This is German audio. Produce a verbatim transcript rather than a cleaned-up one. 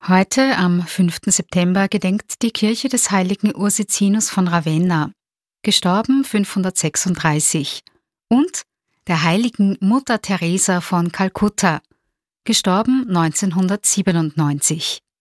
Heute, am fünften September, gedenkt die Kirche des heiligen Ursicinus von Ravenna, gestorben fünfhundertsechsunddreißig, und der heiligen Mutter Teresa von Kalkutta, gestorben neunzehnhundertsiebenundneunzig.